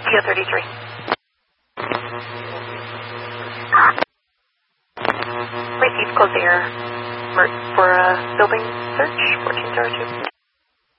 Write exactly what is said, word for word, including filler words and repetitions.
T O thirty-three. Receive close air for a building search, fourteen zero two.